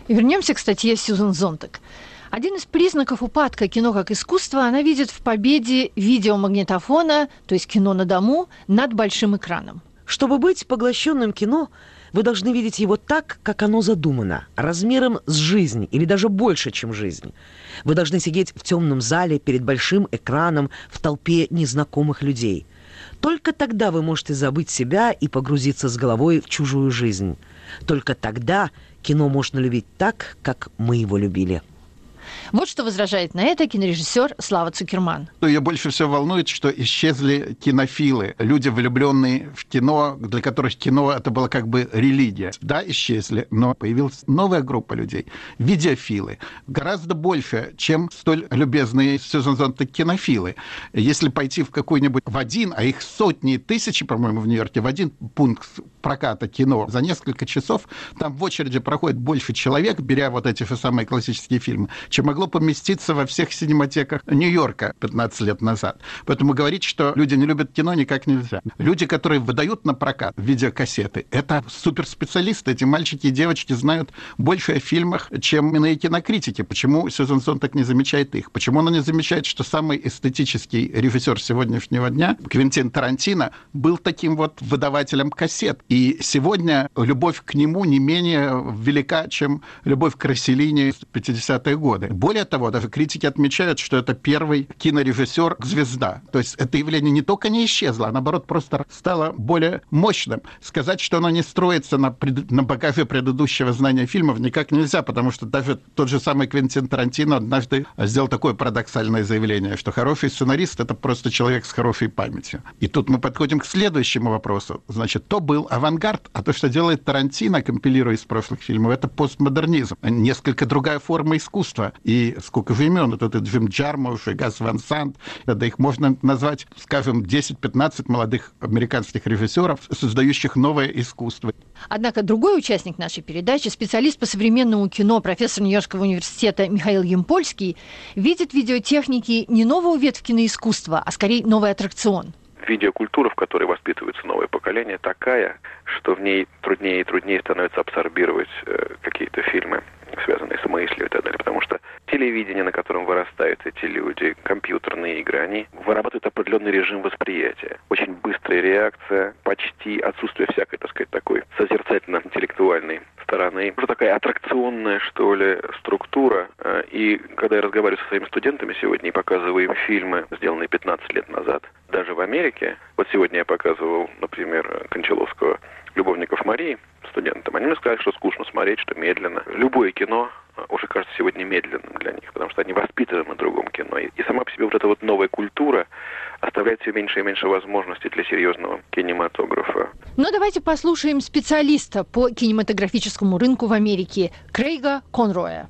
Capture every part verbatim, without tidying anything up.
Вернемся к статье Сьюзан Зонтаг. Один из признаков упадка кино как искусства она видит в победе видеомагнитофона, то есть кино на дому, над большим экраном. Чтобы быть поглощенным кино, вы должны видеть его так, как оно задумано, размером с жизнь или даже больше, чем жизнь. Вы должны сидеть в темном зале перед большим экраном в толпе незнакомых людей. Только тогда вы можете забыть себя и погрузиться с головой в чужую жизнь. Только тогда кино можно любить так, как мы его любили. Вот что возражает на это кинорежиссер Слава Цукерман. Ее больше всего волнует, что исчезли кинофилы, люди, влюбленные в кино, для которых кино это было как бы религия. Да, исчезли, но появилась новая группа людей, видеофилы, гораздо больше, чем столь любезные Сьюзан Зонтаг кинофилы. Если пойти в какой-нибудь, в один, а их сотни и тысячи, по-моему, в Нью-Йорке, в один пункт проката кино за несколько часов, там в очереди проходит больше человек, беря вот эти же самые классические фильмы, чем могло поместиться во всех синематеках Нью-Йорка пятнадцать лет назад. Поэтому говорить, что люди не любят кино, никак нельзя. Люди, которые выдают на прокат видеокассеты, это суперспециалисты. Эти мальчики и девочки знают больше о фильмах, чем иные кинокритики. Почему Сьюзан Зонтаг не замечает их? Почему она не замечает, что самый эстетический режиссер сегодняшнего дня, Квентин Тарантино, был таким вот выдавателем кассет? И сегодня любовь к нему не менее велика, чем любовь к Росселлини в пятидесятые годы. Более того, даже критики отмечают, что это первый кинорежиссер-звезда. То есть это явление не только не исчезло, а наоборот просто стало более мощным. Сказать, что оно не строится на, пред... на багаже предыдущего знания фильмов, никак нельзя, потому что даже тот же самый Квентин Тарантино однажды сделал такое парадоксальное заявление, что хороший сценарист — это просто человек с хорошей памятью. И тут мы подходим к следующему вопросу. Значит, то был авангард, а то, что делает Тарантино, компилируя из прошлых фильмов, это постмодернизм. Несколько другая форма искусства. И сколько же имен, это и Джим Джармуш, и Гас Ван Sant, да их можно назвать, скажем, десять-пятнадцать молодых американских режиссеров, создающих новое искусство. Однако другой участник нашей передачи, специалист по современному кино, профессор Нью-Йоркского университета Михаил Ямпольский, видит в видеотехнике не новую ветвь киноискусства, а скорее новый аттракцион. Видеокультура, в которой воспитывается новое поколение, такая, что в ней труднее и труднее становится абсорбировать э, какие-то фильмы, связанные с мыслью и так далее. Потому что телевидение, на котором вырастают эти люди, компьютерные игры, они вырабатывают определенный режим восприятия. Очень быстрая реакция, почти отсутствие всякой, так сказать, такой созерцательно-интеллектуальной стороны. Уже такая аттракционная, что ли, структура. И когда я разговариваю со своими студентами сегодня и показываю им фильмы, сделанные пятнадцать лет назад, даже в Америке, вот сегодня я показывал, например, Кончаловского «Любовников Марии» студентам, они мне сказали, что скучно смотреть, что медленно. Любое кино уже кажется сегодня медленным для них, потому что они воспитаны на другом кино. И, и сама по себе вот эта вот новая культура оставляет все меньше и меньше возможностей для серьезного кинематографа. Но давайте послушаем специалиста по кинематографическому рынку в Америке Крейга Конроя.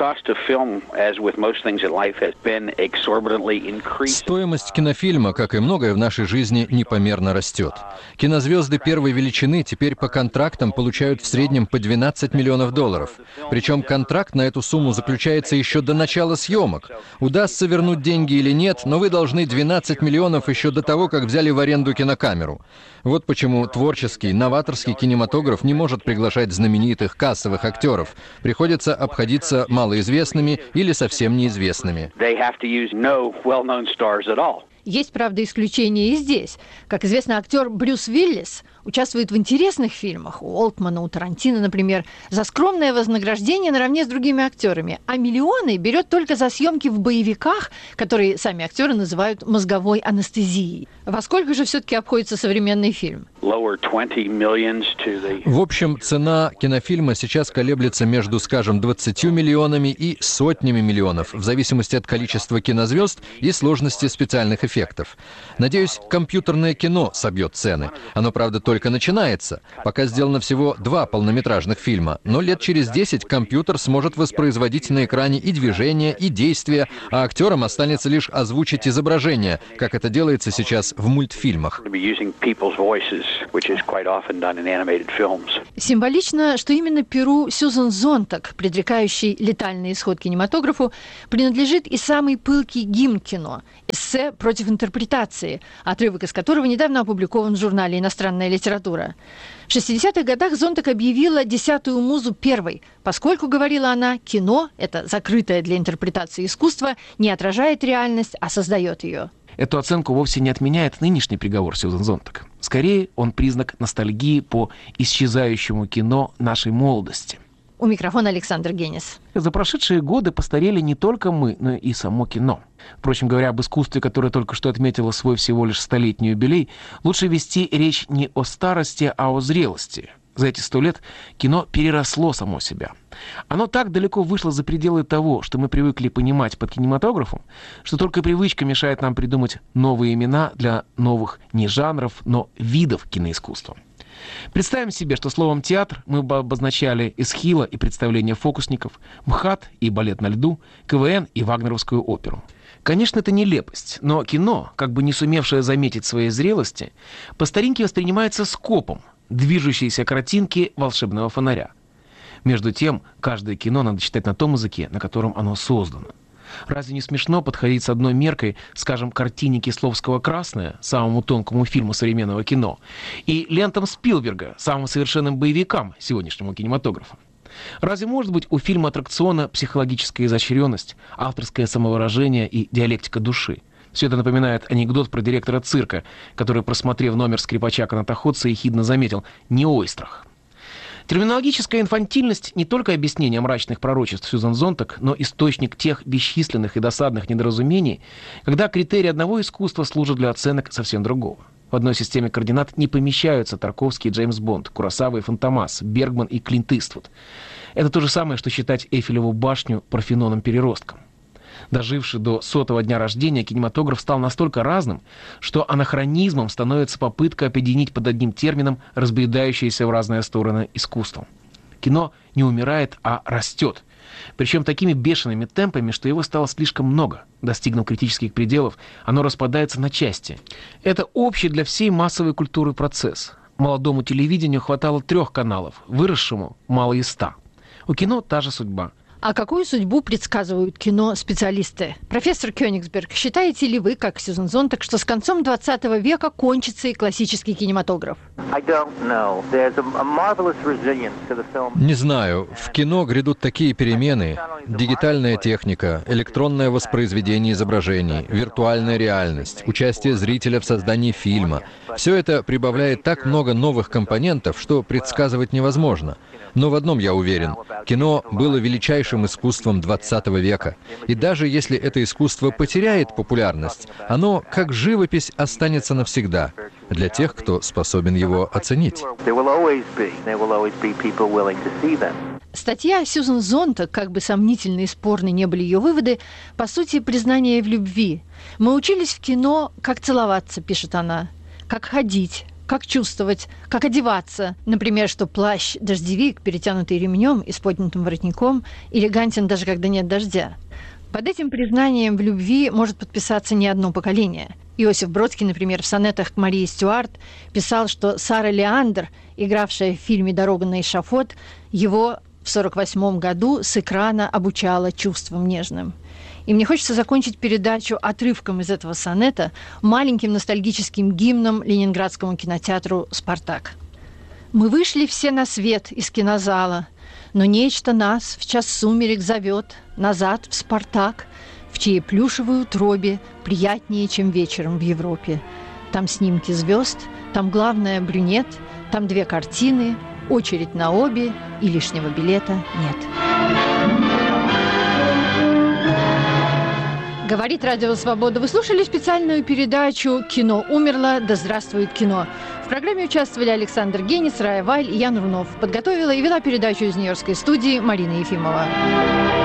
Стоимость кинофильма, как и многое в нашей жизни, непомерно растет. Кинозвезды первой величины теперь по контрактам получают в среднем по двенадцать миллионов долларов. Причем контракт на эту сумму заключается еще до начала съемок. Удастся вернуть деньги или нет, но вы должны двенадцать миллионов еще до того, как взяли в аренду кинокамеру. Вот почему творческий, новаторский кинематограф не может приглашать знаменитых кассовых актеров. Приходится обходиться малоизвестными или совсем неизвестными. Есть, правда, исключения и здесь. Как известно, актер Брюс Уиллис участвует в интересных фильмах, у Олтмана, у Тарантино, например, за скромное вознаграждение наравне с другими актерами, а миллионы берет только за съемки в боевиках, которые сами актеры называют мозговой анестезией. Во сколько же все-таки обходится современный фильм? В общем, цена кинофильма сейчас колеблется между, скажем, двадцатью миллионами и сотнями миллионов, в зависимости от количества кинозвезд и сложности специальных эффектов. Надеюсь, компьютерное кино собьет цены. Оно, правда, только начинается. Пока сделано всего два полнометражных фильма, но лет через десять компьютер сможет воспроизводить на экране и движения, и действия, а актерам останется лишь озвучить изображение, как это делается сейчас в мультфильмах. Символично, что именно перу Сьюзан Зонтаг, предрекающий летальный исход кинематографу, принадлежит и самый пылкий гимн кино – эссе «Против интерпретации», отрывок из которого недавно опубликован в журнале «Иностранная литература». литература. В шестидесятых годах Зонтак объявила десятую музу первой, поскольку, говорила она, кино, это закрытое для интерпретации искусство, не отражает реальность, а создает ее. Эту оценку вовсе не отменяет нынешний приговор Сьюзан Зонтак. Скорее, он признак ностальгии по исчезающему кино нашей молодости. У микрофона Александр Генис. За прошедшие годы постарели не только мы, но и само кино. Впрочем, говоря об искусстве, которое только что отметило свой всего лишь столетний юбилей, лучше вести речь не о старости, а о зрелости. За эти сто лет кино переросло само себя. Оно так далеко вышло за пределы того, что мы привыкли понимать под кинематографом, что только привычка мешает нам придумать новые имена для новых не жанров, но видов киноискусства. Представим себе, что словом «театр» мы бы обозначали эсхила и представление фокусников, МХАТ и балет на льду, КВН и вагнеровскую оперу. Конечно, это нелепость, но кино, как бы не сумевшее заметить своей зрелости, по старинке воспринимается скопом, движущейся картинки волшебного фонаря. Между тем, каждое кино надо читать на том языке, на котором оно создано. Разве не смешно подходить с одной меркой, скажем, картине Кисловского «Красное», самому тонкому фильму современного кино, и лентам Спилберга, самым совершенным боевикам сегодняшнего кинематографа? Разве может быть у фильма аттракциона психологическая изощренность, авторское самовыражение и диалектика души? Все это напоминает анекдот про директора цирка, который, просмотрев номер скрипача-канатоходца, ехидно заметил «не ойстрах». Терминологическая инфантильность не только объяснение мрачных пророчеств Сьюзан Зонтак, но источник тех бесчисленных и досадных недоразумений, когда критерии одного искусства служат для оценок совсем другого. В одной системе координат не помещаются Тарковский и Джеймс Бонд, Куросава и Фантомас, Бергман и Клинт Иствуд. Это то же самое, что считать Эйфелеву башню Парфеноном-переростком. Доживший до сотого дня рождения, кинематограф стал настолько разным, что анахронизмом становится попытка объединить под одним термином разбредающееся в разные стороны искусство. Кино не умирает, а растет. Причем такими бешеными темпами, что его стало слишком много. Достигнув критических пределов, оно распадается на части. Это общий для всей массовой культуры процесс. Молодому телевидению хватало трех каналов, выросшему мало и ста. У кино та же судьба. А какую судьбу предсказывают кино специалисты? Профессор Кёнигсберг, считаете ли вы, как Сьюзан Зонтак, что с концом двадцатого века кончится и классический кинематограф? Не знаю. В кино грядут такие перемены. Дигитальная техника, электронное воспроизведение изображений, виртуальная реальность, участие зрителя в создании фильма. Все это прибавляет так много новых компонентов, что предсказывать невозможно. Но в одном я уверен. Кино было величайшим искусством двадцатого века. И даже если это искусство потеряет популярность, оно, как живопись, останется навсегда для тех, кто способен его оценить. Статья Сьюзан Зонтак, как бы сомнительны и спорны не были ее выводы, по сути, признание в любви. «Мы учились в кино, как целоваться», пишет она, «как ходить, как чувствовать, как одеваться. Например, что плащ-дождевик, перетянутый ремнем и с поднятым воротником, элегантен даже когда нет дождя». Под этим признанием в любви может подписаться не одно поколение. Иосиф Бродский, например, в сонетах к Марии Стюарт писал, что Сара Леандр, игравшая в фильме «Дорога на эшафот», его в сорок восьмом году с экрана обучала чувствам нежным. И мне хочется закончить передачу отрывком из этого сонета, маленьким ностальгическим гимном Ленинградскому кинотеатру «Спартак». «Мы вышли все на свет из кинозала, но нечто нас в час сумерек зовет назад в Спартак, в чьей плюшевой утробе приятнее, чем вечером в Европе. Там снимки звезд, там главное брюнет, там две картины, очередь на обе, и лишнего билета нет». Говорит Радио Свобода. Вы слушали специальную передачу «Кино умерло, да здравствует кино». В программе участвовали Александр Генис, Рая Вайль и Ян Рунов. Подготовила и вела передачу из Нью-Йоркской студии Марина Ефимова.